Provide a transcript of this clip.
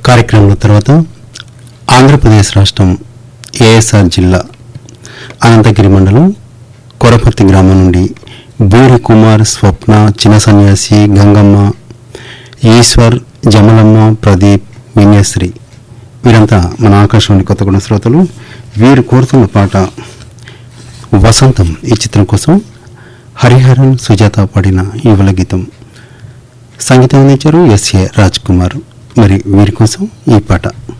కార్యక్రమం తర్వాత ఆంధ్రప్రదేశ్ రాష్ట్రం ఏఎస్ఆర్ జిల్లా అనంతగిరి మండలం కొరపర్తి గ్రామం నుండి బూరి కుమార్, స్వప్న, చిన్న సన్యాసి, గంగమ్మ, ఈశ్వర్, జమలమ్మ, ప్రదీప్, విన్యశ్రీ వీరంతా మన ఆకాశవాణి కొత్తగూడెం శ్రోతలు. వీరు కోరుతున్న పాట వసంతం. ఈ చిత్రం కోసం హరిహరన్, సుజాత పాడిన యువల గీతం. సంగీతం అందించారు ఎస్ఏ రాజ్ కుమార్. మరి వీరి కోసం ఈ పాట.